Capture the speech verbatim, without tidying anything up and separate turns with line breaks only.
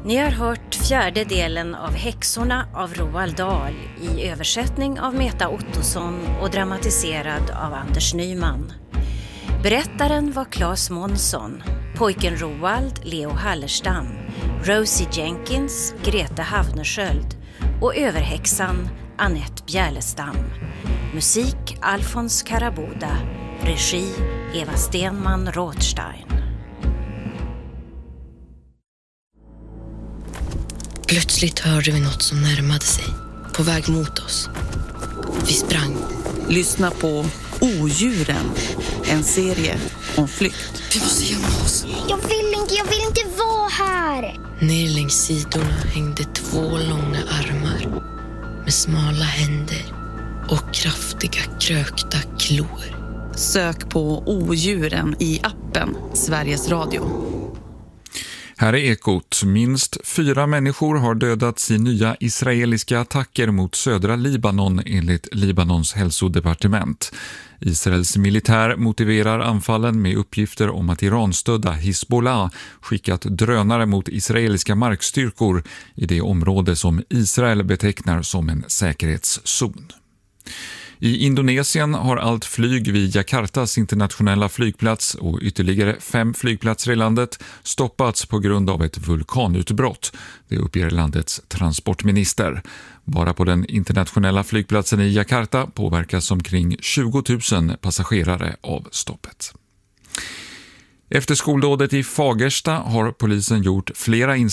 Ni har hört fjärde delen av Häxorna av Roald Dahl i översättning av Meta Ottosson och dramatiserad av Anders Nyman. Berättaren var Claes Månsson, pojken Roald, Leo Hallerstam, Rosie Jenkins, Grete Havnersköld och överhäxan Annette Bjärlestam. Musik Alfons Karaboda, regi Eva Stenman Rothstein.
Plötsligt hörde vi något som närmade sig, på väg mot oss. Vi sprang.
Lyssna på Odjuren, en serie om flykt.
Vi måste gömma oss.
Jag vill inte, jag vill inte vara här.
Ner längs sidorna hängde två långa armar med smala händer och kraftiga krökta klor.
Sök på Odjuren i appen Sveriges Radio.
Här är Ekot. Minst fyra människor har dödats i nya israeliska attacker mot södra Libanon enligt Libanons hälsodepartement. Israels militär motiverar anfallen med uppgifter om att Iranstödda Hizbollah skickat drönare mot israeliska markstyrkor i det område som Israel betecknar som en säkerhetszon. I Indonesien har allt flyg vid Jakartas internationella flygplats och ytterligare fem flygplatser i landet stoppats på grund av ett vulkanutbrott. Det uppger landets transportminister. Bara på den internationella flygplatsen i Jakarta påverkas omkring tjugo tusen passagerare av stoppet. Efter skoldådet i Fagersta har polisen gjort flera insatser